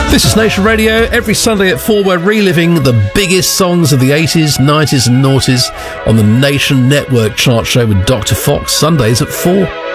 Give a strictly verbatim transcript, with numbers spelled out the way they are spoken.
This is Nation Radio. Every Sunday at four, we're reliving the biggest songs of the eighties, nineties and noughties on the Nation Network chart show with Doctor Fox, Sundays at four.